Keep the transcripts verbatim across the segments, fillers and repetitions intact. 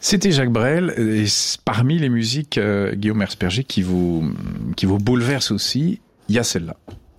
C'était Jacques Brel, et parmi les musiques, euh, Guillaume Herzberger, qui vous, qui vous bouleverse aussi, il y a celle-là.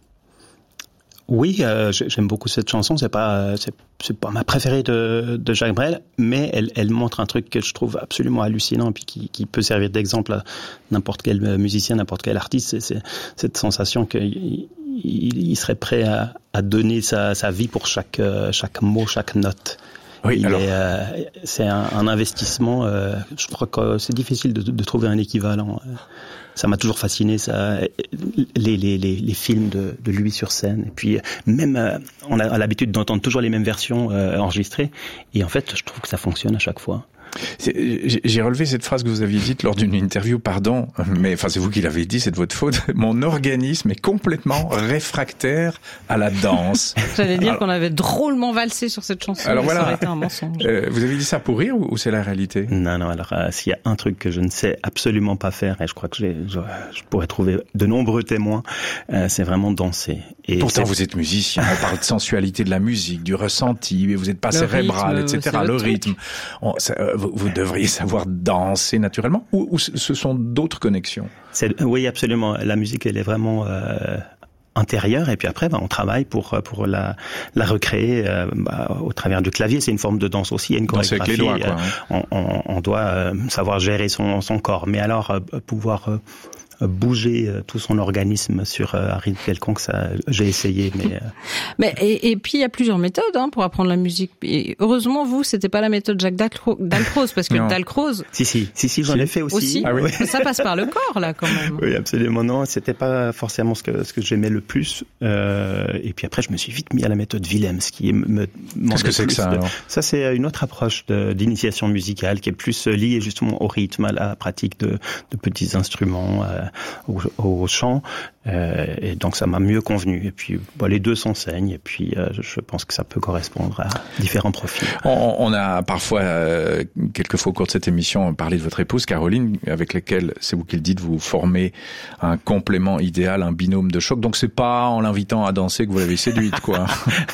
Oui, euh, j'aime beaucoup cette chanson. C'est pas, c'est, c'est pas ma préférée de, de Jacques Brel, mais elle, elle montre un truc que je trouve absolument hallucinant, et puis qui, qui peut servir d'exemple à n'importe quel musicien, n'importe quel artiste. C'est, c'est cette sensation qu'il il, il serait prêt à, à donner sa, sa vie pour chaque, chaque mot, chaque note. Oui, il alors... est, euh, c'est un, un investissement. Euh, je crois que c'est difficile de, de trouver un équivalent. Ça m'a toujours fasciné, ça, les, les, les, les films de, de lui sur scène. Et puis même, euh, on a l'habitude d'entendre toujours les mêmes versions euh, enregistrées. Et en fait, je trouve que ça fonctionne à chaque fois. C'est, j'ai relevé cette phrase que vous aviez dite lors d'une interview, pardon, mais enfin c'est vous qui l'avez dit, c'est de votre faute. Mon organisme est complètement réfractaire à la danse. J'allais dire alors, qu'on avait drôlement valsé sur cette chanson. Alors voilà, ça aurait été un mensonge. Euh, vous avez dit ça pour rire ou, ou c'est la réalité? Non, non. Alors euh, s'il y a un truc que je ne sais absolument pas faire, et je crois que j'ai, je, je pourrais trouver de nombreux témoins, euh, c'est vraiment danser. Et pourtant vous êtes musicien, on parle de sensualité de la musique, du ressenti, vous n'êtes pas le cérébral, rythme, et cetera. Le rythme. On, ça, euh, Vous, vous devriez savoir danser naturellement, ou, ou ce sont d'autres connexions? C'est, oui, absolument. La musique, elle est vraiment euh, intérieure, et puis après, bah, on travaille pour pour la la recréer euh, bah, au travers du clavier. C'est une forme de danse aussi. Il y a une chorégraphie. Danser avec les doigts, quoi, hein. on, on, on doit euh, savoir gérer son son corps, mais alors euh, pouvoir euh, bouger tout son organisme sur un rythme quelconque, ça, j'ai essayé, mais. Euh... mais et, et puis il y a plusieurs méthodes hein, pour apprendre la musique. Et heureusement, vous, c'était pas la méthode Jacques Dalcroze, parce que Dalcroze. Si si si si, j'en si. ai fait aussi. aussi ah, oui. Ça passe par le corps là, quand même. Oui, absolument non. C'était pas forcément ce que ce que j'aimais le plus. Euh, et puis après, je me suis vite mis à la méthode Willems, qui me. Qu'est-ce que c'est que ça alors? Ça, c'est une autre approche de, d'initiation musicale qui est plus liée justement au rythme, à la pratique de, de petits instruments. Euh, Au, au chant, euh, et donc ça m'a mieux convenu. Et puis bon, les deux s'enseignent, et puis euh, je pense que ça peut correspondre à différents profils. On, on a parfois, euh, quelquefois au cours de cette émission, parlé de votre épouse Caroline, avec laquelle, c'est vous qui le dites, vous formez un complément idéal, un binôme de choc. Donc c'est pas en l'invitant à danser que vous l'avez séduite, quoi.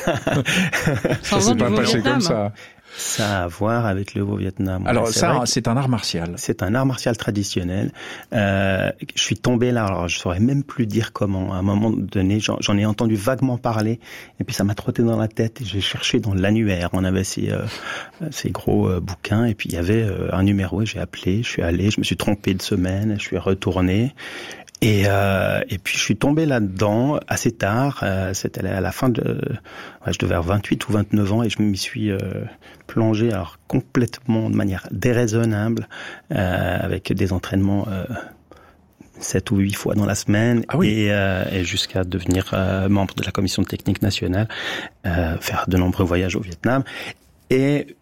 Ça s'est pas passé comme ça. Ça a à voir avec le Vietnam. Alors c'est ça, c'est un art martial. C'est un art martial traditionnel. Euh, je suis tombé là, alors je saurais même plus dire comment. À un moment donné, j'en, j'en ai entendu vaguement parler, et puis ça m'a trotté dans la tête, et j'ai cherché dans l'annuaire. On avait ces, euh, ces gros euh, bouquins, et puis il y avait euh, un numéro, et j'ai appelé, je suis allé, je me suis trompé de semaine, je suis retourné. Et, euh, et puis je suis tombé là-dedans assez tard, euh, c'était à la fin de... Ouais, je devais avoir vingt-huit ou vingt-neuf ans, et je m'y suis euh, plongé alors complètement de manière déraisonnable, euh, avec des entraînements euh, sept ou huit fois dans la semaine, ah oui. et, euh, et jusqu'à devenir euh, membre de la commission technique nationale, euh, faire de nombreux voyages au Vietnam. Et...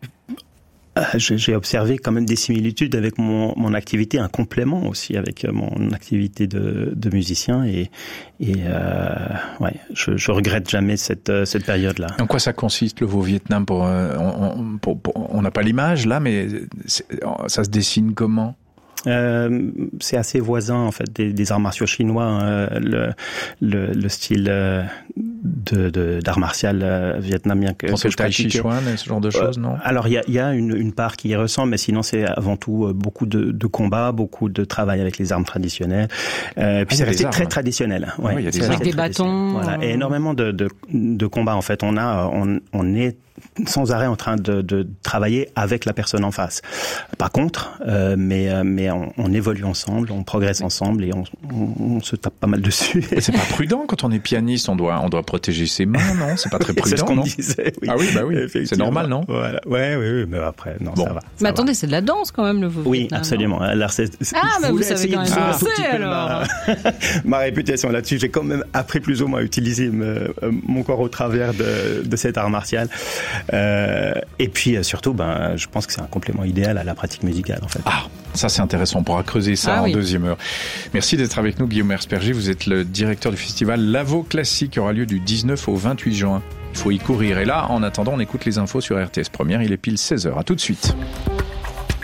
j'ai observé quand même des similitudes avec mon, mon activité, un complément aussi avec mon activité de, de musicien, et, et euh, ouais, je, je regrette jamais cette, cette période-là. En quoi ça consiste le Vietnam pour, on, pour, pour, on n'a pas l'image là, mais ça se dessine comment? Euh, c'est assez voisin en fait des, des arts martiaux chinois, hein, le, le, le style euh, de, de d'art martial euh, vietnamien que, que je pratique. Tai Chi Chuan et ce genre de choses, non? Euh, alors il y a, y a une, une part qui y ressemble, mais sinon c'est avant tout beaucoup de, de combats, beaucoup de travail avec les armes traditionnelles. Euh, puis ah, c'est resté très armes. traditionnel. Ouais, oui, y a des avec des bâtons. Voilà, et énormément de, de, de combats en fait. On a, on, on est sans arrêt en train de, de travailler avec la personne en face. Par contre, euh, mais mais on, on évolue ensemble, on progresse ensemble, et on, on, on se tape pas mal dessus. Mais c'est pas prudent quand on est pianiste, on doit on doit protéger ses mains, non? C'est pas très prudent, c'est ce qu'on non disait, oui. Ah oui, bah oui, c'est normal, non? Voilà, ouais, oui, oui, mais après, non, bon. ça va. Ça mais attendez, va. C'est de la danse quand même, le vous. Oui, absolument. Alors, c'est, c'est, ah, mais vous savez quand même danser, alors. Ma, ma réputation là-dessus, j'ai quand même appris plus ou moins à utiliser me, mon corps au travers de, de cet art martial. Euh, et puis surtout, ben, je pense que c'est un complément idéal à la pratique musicale, en fait. Ah, ça c'est intéressant. On pourra creuser ça ah, en oui. deuxième heure. Merci d'être avec nous, Guillaume Herzberger. Vous êtes le directeur du festival Lavo Classique, qui aura lieu du dix-neuf au vingt-huit juin. Il faut y courir. Et là, en attendant, on écoute les infos sur R T S Première. Il est pile seize heures. À tout de suite.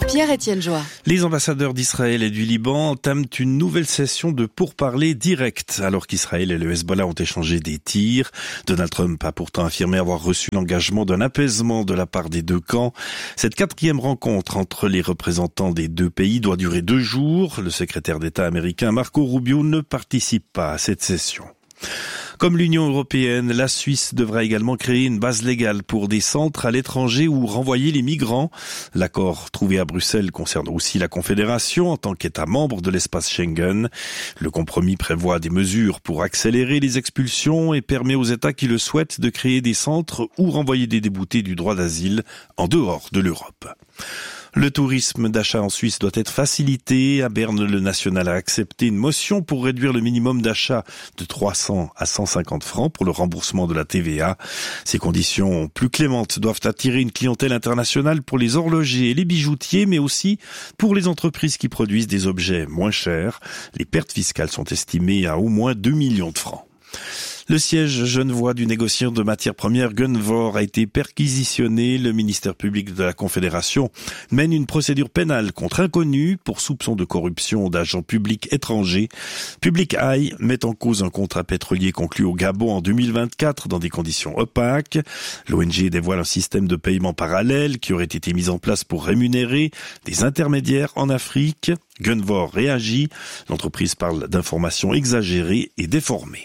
Pierre-Étienne Joie. Les ambassadeurs d'Israël et du Liban entament une nouvelle session de pourparlers directs. Alors qu'Israël et le Hezbollah ont échangé des tirs, Donald Trump a pourtant affirmé avoir reçu l'engagement d'un apaisement de la part des deux camps. Cette quatrième rencontre entre les représentants des deux pays doit durer deux jours. Le secrétaire d'État américain Marco Rubio ne participe pas à cette session. Comme l'Union européenne, la Suisse devra également créer une base légale pour des centres à l'étranger où renvoyer les migrants. L'accord trouvé à Bruxelles concerne aussi la Confédération en tant qu'État membre de l'espace Schengen. Le compromis prévoit des mesures pour accélérer les expulsions et permet aux États qui le souhaitent de créer des centres où renvoyer des déboutés du droit d'asile en dehors de l'Europe. Le tourisme d'achat en Suisse doit être facilité. À Berne, le national a accepté une motion pour réduire le minimum d'achat de trois cents à cent cinquante francs pour le remboursement de la T V A. Ces conditions plus clémentes doivent attirer une clientèle internationale pour les horlogers et les bijoutiers, mais aussi pour les entreprises qui produisent des objets moins chers. Les pertes fiscales sont estimées à au moins deux millions de francs. Le siège genevois du négociant de matières premières Gunvor a été perquisitionné. Le ministère public de la Confédération mène une procédure pénale contre inconnu pour soupçon de corruption d'agents publics étrangers. Public Eye met en cause un contrat pétrolier conclu au Gabon en deux mille vingt-quatre dans des conditions opaques. L'O N G dévoile un système de paiement parallèle qui aurait été mis en place pour rémunérer des intermédiaires en Afrique. Gunvor réagit. L'entreprise parle d'informations exagérées et déformées.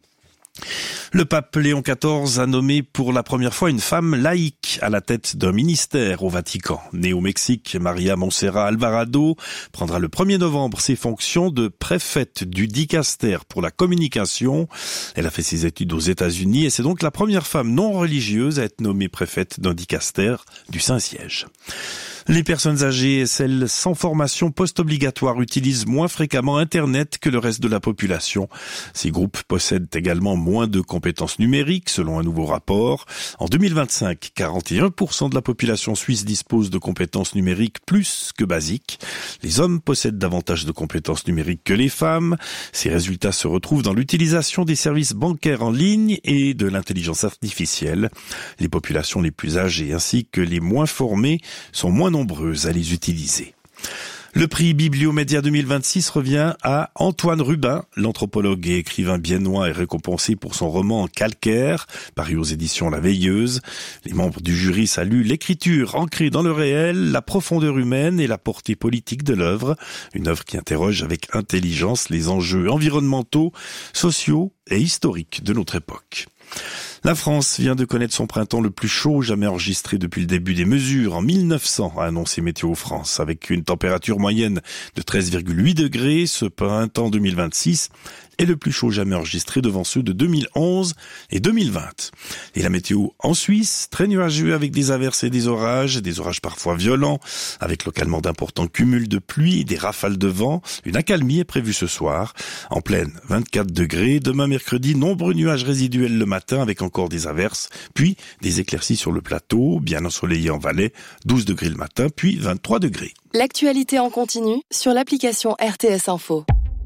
Le pape Léon quatorze a nommé pour la première fois une femme laïque à la tête d'un ministère au Vatican. Née au Mexique, Maria Montserrat Alvarado prendra le premier novembre ses fonctions de préfète du dicaster pour la communication. Elle a fait ses études aux États-Unis et c'est donc la première femme non religieuse à être nommée préfète d'un dicaster du Saint-Siège. Les personnes âgées et celles sans formation post-obligatoire utilisent moins fréquemment Internet que le reste de la population. Ces groupes possèdent également moins de compétences numériques, selon un nouveau rapport. En deux mille vingt-cinq, quarante et un pour cent de la population suisse dispose de compétences numériques plus que basiques. Les hommes possèdent davantage de compétences numériques que les femmes. Ces résultats se retrouvent dans l'utilisation des services bancaires en ligne et de l'intelligence artificielle. Les populations les plus âgées ainsi que les moins formées sont moins nombreuses à les utiliser. Le prix Bibliomédia deux mille vingt-six revient à Antoine Rubin. L'anthropologue et écrivain biennois est récompensé pour son roman Calcaire, paru aux éditions La Veilleuse. Les membres du jury saluent l'écriture ancrée dans le réel, la profondeur humaine et la portée politique de l'œuvre. Une œuvre qui interroge avec intelligence les enjeux environnementaux, sociaux et historiques de notre époque. La France vient de connaître son printemps le plus chaud jamais enregistré depuis le début des mesures en mille neuf cents, a annoncé Météo France. Avec une température moyenne de treize virgule huit degrés, ce printemps deux mille vingt-six est le plus chaud jamais enregistré devant ceux de deux mille onze et deux mille vingt. Et la météo en Suisse, très nuageux avec des averses et des orages, des orages parfois violents, avec localement d'importants cumuls de pluie et des rafales de vent. Une accalmie est prévue ce soir. En pleine, vingt-quatre degrés. Demain mercredi, nombreux nuages résiduels le matin avec encore des averses, puis des éclaircies sur le plateau, bien ensoleillé en Valais, douze degrés le matin, puis vingt-trois degrés. L'actualité en continu sur l'application R T S Info.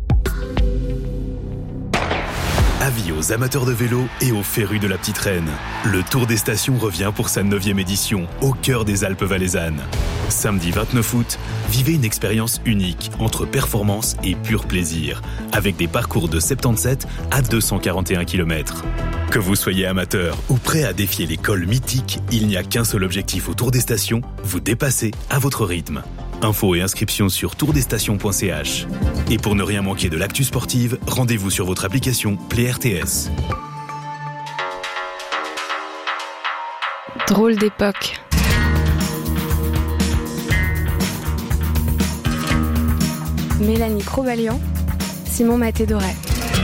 Avis aux amateurs de vélo et aux férus de la petite reine. Le Tour des Stations revient pour sa neuvième édition, au cœur des Alpes valaisannes. Samedi vingt-neuf août, vivez une expérience unique entre performance et pur plaisir, avec des parcours de soixante-dix-sept à deux cent quarante et un kilomètres. Que vous soyez amateur ou prêt à défier les cols mythiques, il n'y a qu'un seul objectif au Tour des Stations, vous dépasser à votre rythme. Infos et inscriptions sur tour des stations point c h. Et pour ne rien manquer de l'actu sportive, rendez-vous sur votre application Play R T S. Drôle d'époque. Mélanie Cro-Valiant, Simon Maté-Doré.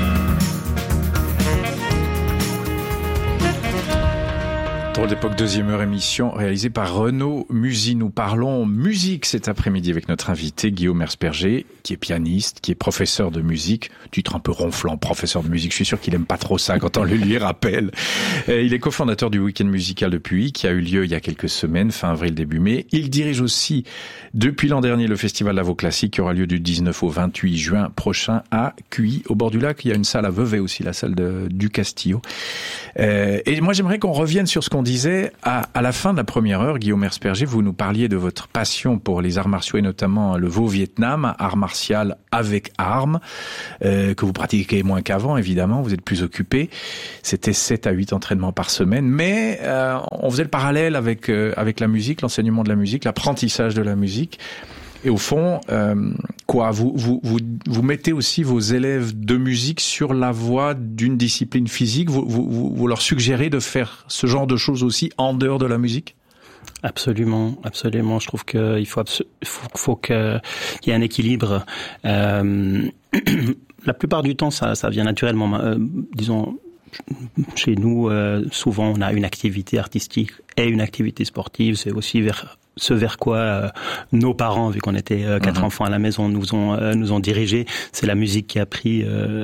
Drôle d'époque, deuxième heure émission réalisée par Renaud Musy. Nous parlons musique cet après-midi avec notre invité Guillaume Herzberger, qui est pianiste, qui est professeur de musique, titre un peu ronflant, professeur de musique. Je suis sûr qu'il aime pas trop ça quand on le lui rappelle. Il est cofondateur du week-end musical de Puy, qui a eu lieu il y a quelques semaines, fin avril, début mai. Il dirige aussi depuis l'an dernier le festival Lavo Classique qui aura lieu du dix-neuf au vingt-huit juin prochain à Cuy, au bord du lac. Il y a une salle à Vevey aussi, la salle de, du Castillo. Euh, et moi j'aimerais qu'on revienne sur ce qu'on dit disait, à, à la fin de la première heure, Guillaume Herzberger, vous nous parliez de votre passion pour les arts martiaux et notamment le Vo Vietnam, art martial avec armes, euh, que vous pratiquez moins qu'avant, évidemment, vous êtes plus occupé. C'était sept à huit entraînements par semaine, mais euh, on faisait le parallèle avec, euh, avec la musique, l'enseignement de la musique, l'apprentissage de la musique. Et au fond, euh, quoi, vous, vous, vous, vous mettez aussi vos élèves de musique sur la voie d'une discipline physique. Vous, vous, vous leur suggérez de faire ce genre de choses aussi en dehors de la musique? Absolument, absolument. Je trouve qu'il faut, abso- faut, faut que, qu'il y ait un équilibre. Euh, la plupart du temps, ça, ça vient naturellement. Euh, disons, chez nous, euh, souvent, on a une activité artistique et une activité sportive. C'est aussi vers ce vers quoi euh, nos parents, vu qu'on était euh, quatre mmh. enfants à la maison, nous ont euh, nous ont dirigés. C'est la musique qui a pris euh,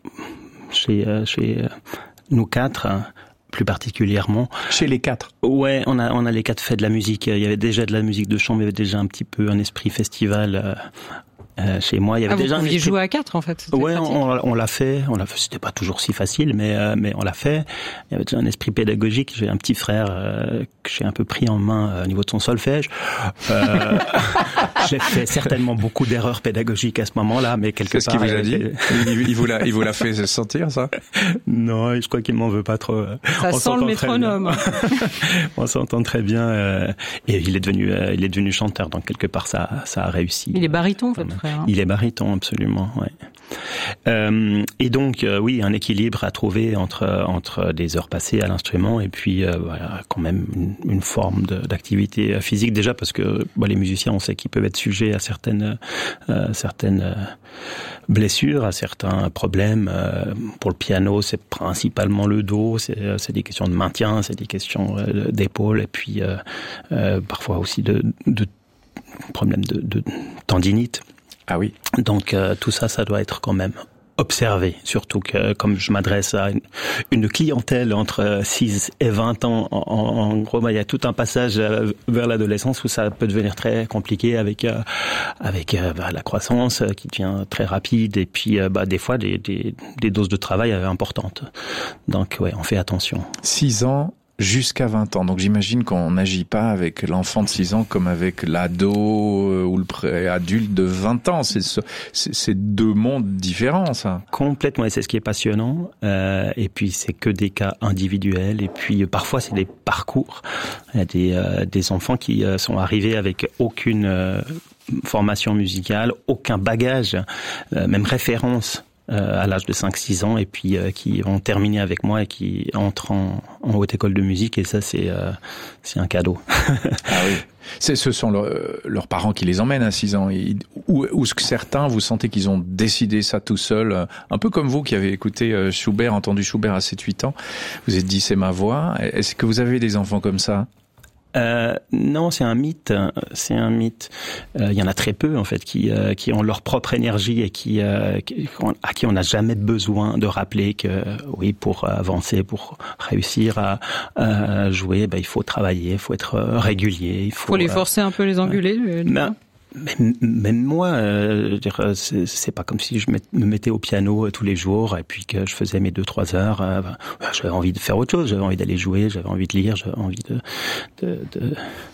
chez euh, chez euh, nous quatre. Hein, plus particulièrement. Chez les quatre? Ouais, on a on a les quatre fait de la musique. Il y avait déjà de la musique de chambre, il y avait déjà un petit peu un esprit festival. Euh, Euh, chez moi, il y avait ah, déjà vous pouviez un esprit... jouer à quatre en fait. Ouais, on, on l'a fait. On l'a fait. C'était pas toujours si facile, mais euh, mais on l'a fait. Il y avait déjà un esprit pédagogique. J'ai un petit frère euh, que j'ai un peu pris en main euh, au niveau de son solfège. Euh, j'ai fait certainement beaucoup d'erreurs pédagogiques à ce moment-là, mais quelque C'est part. Qu'est-ce qu'il vous a dit fait... il, il vous l'a, il vous l'a fait sentir ça? Non, je crois qu'il m'en veut pas trop. Ça on sent le métronome. On s'entend très bien. Euh, et il est devenu, euh, il est devenu chanteur, donc quelque part ça, ça a réussi. Il est baryton, votre frère. Hein. Il est baryton, absolument. Ouais. Euh, et donc, euh, oui, un équilibre à trouver entre entre des heures passées à l'instrument et puis euh, voilà, quand même une, une forme de, d'activité physique déjà parce que bah, les musiciens, on sait qu'ils peuvent être sujets à certaines euh, certaines euh, blessures, à certains problèmes. Euh, pour le piano, c'est principalement le dos, c'est c'est des questions de maintien, c'est des questions euh, d'épaule et puis euh, euh, parfois aussi de de problèmes de, de tendinite. Ah oui. Donc euh, tout ça, ça doit être quand même observé. Surtout que comme je m'adresse à une, une clientèle entre six et vingt ans, en, en gros, bah, il y a tout un passage vers l'adolescence où ça peut devenir très compliqué avec euh, avec euh, bah, la croissance qui devient très rapide et puis euh, bah, des fois des, des, des doses de travail importantes. Donc ouais, on fait attention. Six ans jusqu'à vingt ans. Donc j'imagine qu'on n'agit pas avec l'enfant de six ans comme avec l'ado ou le pré-adulte de vingt ans. C'est, c'est, c'est deux mondes différents, ça. Complètement, et c'est ce qui est passionnant. Euh, et puis c'est que des cas individuels. Et puis parfois c'est des parcours. Il y a des, euh, des enfants qui euh, sont arrivés avec aucune euh, formation musicale, aucun bagage, euh, même référence. Euh, à l'âge de cinq six ans et puis euh, qui vont terminer avec moi et qui entrent en, en haute école de musique et ça c'est euh, c'est un cadeau. Ah oui. C'est, ce sont leur, leurs parents qui les emmènent à six ans. Ils, ou, ou ce que certains, vous sentez qu'ils ont décidé ça tout seuls, un peu comme vous qui avez écouté Schubert, entendu Schubert à sept huit ans. Vous êtes dit c'est ma voix. Est-ce que vous avez des enfants comme ça? Euh, non, c'est un mythe. C'est un mythe. Il euh, y en a très peu en fait qui euh, qui ont leur propre énergie et qui, euh, qui à qui on n'a jamais besoin de rappeler que oui, pour avancer, pour réussir à, à jouer, ben il faut travailler, il faut être régulier. Il faut, faut les forcer euh, un peu, les engueuler. Euh, ben, Même, même moi, euh, je veux dire, c'est, c'est pas comme si je me mettais au piano tous les jours et puis que je faisais mes deux trois heures. Euh, j'avais envie de faire autre chose, j'avais envie d'aller jouer, j'avais envie de lire, j'avais envie de de, de,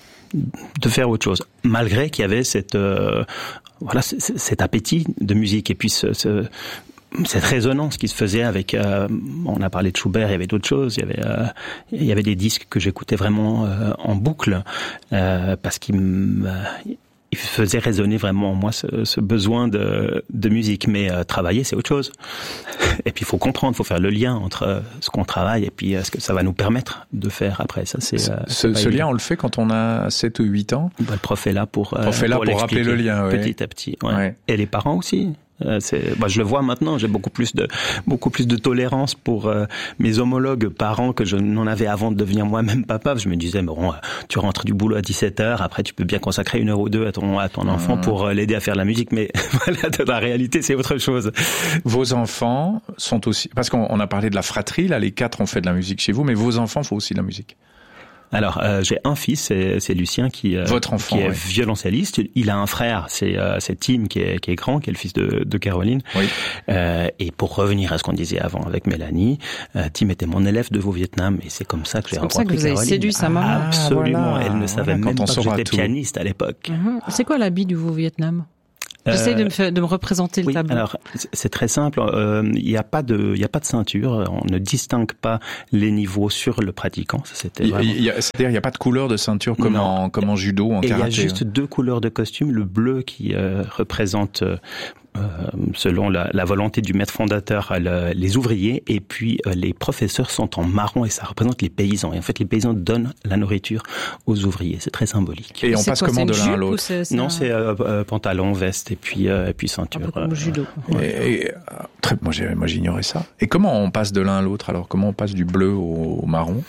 de faire autre chose. Malgré qu'il y avait cette euh, voilà cet appétit de musique et puis ce, ce cette résonance qui se faisait avec, euh, on a parlé de Schubert, il y avait d'autres choses, il y avait, euh, il y avait des disques que j'écoutais vraiment euh, en boucle euh, parce qu'ils me il faisait résonner vraiment en moi ce, ce besoin de, de musique. Mais euh, travailler, c'est autre chose. Et puis, il faut comprendre, il faut faire le lien entre ce qu'on travaille et puis euh, ce que ça va nous permettre de faire après. Ça, c'est, euh, ce ce lien, on le fait quand on a sept ou huit ans. Bah, le prof est là pour, euh, prof est là pour, pour rappeler le lien. Petit ouais. à petit. Ouais. Ouais. Et les parents aussi. Euh, c'est, bah, je le vois maintenant, j'ai beaucoup plus de beaucoup plus de tolérance pour euh, mes homologues parents que je n'en avais avant de devenir moi-même papa. Je me disais, bon, tu rentres du boulot à dix-sept heures, après tu peux bien consacrer une heure ou deux à ton à ton enfant mmh. pour euh, l'aider à faire de la musique, mais voilà, dans la réalité, c'est autre chose. Vos enfants sont aussi, parce qu'on on a parlé de la fratrie, là, les quatre ont fait de la musique chez vous, mais vos enfants font aussi de la musique. Alors, euh, j'ai un fils, c'est, c'est Lucien, qui, euh, Votre enfant, qui est ouais. violoncelliste. Il a un frère, c'est, euh, c'est Tim, qui est, qui est grand, qui est le fils de, de Caroline. Oui. Euh, et pour revenir à ce qu'on disait avant avec Mélanie, euh, Tim était mon élève de Vaux Vietnam, et c'est comme ça que j'ai rencontré Caroline. C'est comme ça que vous avez séduit sa maman. Ah, absolument. voilà. Elle ne savait Voilà, même quand on pas que saura j'étais tout. pianiste à l'époque. Mhm. C'est quoi l'habit du Vietnam? J'essaie Euh, de me, faire, de me représenter le Oui, tableau. alors c'est très simple. Il n'y a pas de, il y a pas de ceinture. On ne distingue pas les niveaux sur le pratiquant. Ça, c'était Il, vraiment... il y a, c'est-à-dire, il n'y a pas de couleur de ceinture comme, en, comme en judo ou en Et il y a karaté. juste deux couleurs de costume. Le bleu qui euh, représente, euh, selon la, la volonté du maître fondateur, le, les ouvriers, et puis euh, les professeurs sont en marron et ça représente les paysans. Et en fait, les paysans donnent la nourriture aux ouvriers. C'est très symbolique. Et on C'est passe quoi, comment c'est de une l'un à jupe ou l'autre? c'est, c'est Non, un- c'est euh, euh, pantalon, veste et puis euh, et puis un ceinture. peu comme le euh, judo. Et, et, euh, très, moi, j'ai, moi, j'ignorais ça. Et comment on passe de l'un à l'autre? Alors, comment on passe du bleu au, au marron?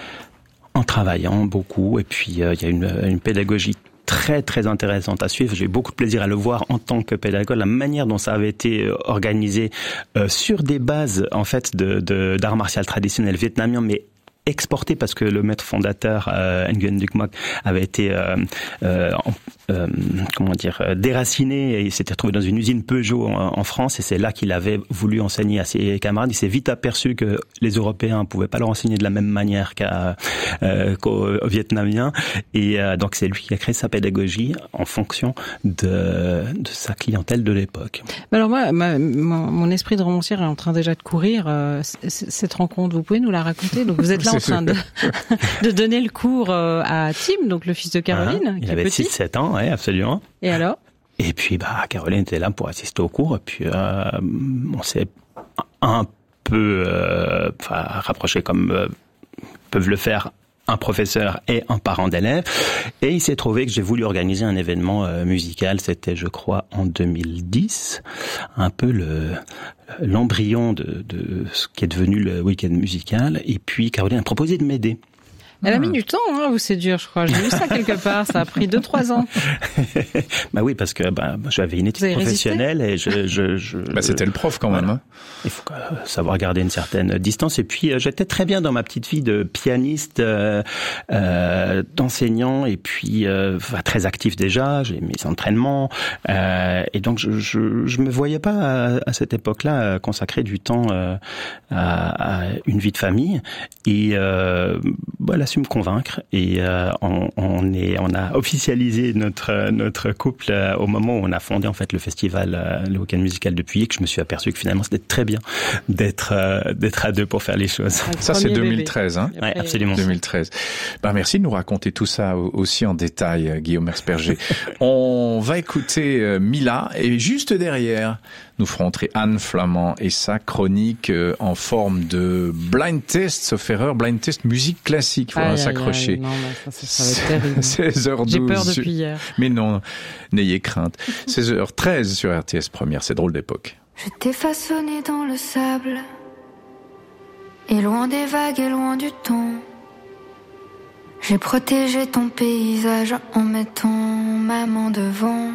En travaillant beaucoup, et puis euh, il y a une, une pédagogie très très intéressante à suivre. J'ai eu beaucoup de plaisir à le voir en tant que pédagogue, la manière dont ça avait été organisé euh, sur des bases en fait de, de d'art martial traditionnel vietnamien, mais exporté parce que le maître fondateur euh, Nguyen Duc Ngoc avait été euh, euh, euh, comment dire déraciné et il s'était retrouvé dans une usine Peugeot en, en France, et c'est là qu'il avait voulu enseigner à ses camarades. Il s'est vite aperçu que les Européens pouvaient pas leur enseigner de la même manière qu'à, euh, qu'aux Vietnamiens, et euh, donc c'est lui qui a créé sa pédagogie en fonction de, de sa clientèle de l'époque. Mais alors moi, ma, mon, mon esprit de romancière est en train déjà de courir. Euh, c- c- cette rencontre, vous pouvez nous la raconter? Donc vous êtes là en train de, de donner le cours euh, à Tim, donc le fils de Caroline, Hein, qui il est avait petit. six sept ans, ouais, absolument. Et alors? Et puis, bah, Caroline était là pour assister au cours. Et puis, euh, on s'est un peu euh, enfin, rapproché comme euh, peuvent le faire un professeur et un parent d'élève. Et il s'est trouvé que j'ai voulu organiser un événement euh, musical. C'était, je crois, en deux mille dix. Un peu le l'embryon de, de ce qui est devenu le week-end musical. Et puis, Caroline a proposé de m'aider. Elle a mis du temps hein, à vous séduire, je crois. J'ai vu ça quelque part. Ça a pris deux, trois ans. Bah oui, parce que bah, j'avais une Vous éthique avez professionnelle et je, je, je Bah, c'était le prof quand même. Hein. il faut savoir garder une certaine distance. Et puis, euh, j'étais très bien dans ma petite vie de pianiste, euh, euh, d'enseignant, et puis euh, enfin, très actif déjà. J'ai mes entraînements, euh, et donc je, je, je me voyais pas à, à cette époque-là consacrer du temps euh, à, à une vie de famille. Et euh, bah, elle a su me convaincre, et euh, on, on est, on a officialisé notre notre couple euh, au moment où on a fondé en fait le festival, euh, le week-end musical de Puy, et que je me suis aperçu que finalement c'était très bien d'être euh, d'être à deux pour faire les choses. Ça, c'est deux mille treize, hein. Ouais, absolument. deux mille treize. Ben, merci de nous raconter tout ça aussi en détail, Guillaume Herzberger. On va écouter euh, Mila, et juste derrière, nous ferons entrer Anne Flamand et sa chronique euh, en forme de blind test, sauf erreur, blind test musique classique. Il faudra Aïe, aïe, s'accrocher. aïe, non, mais ça, ça, ça va être terrible. seize heures douze. J'ai peur depuis hier. Mais non, n'ayez crainte. seize heures treize sur R T S Première, c'est drôle d'époque. Je t'ai façonné dans le sable, et loin des vagues et loin du temps. J'ai protégé ton paysage en mettant ma main devant.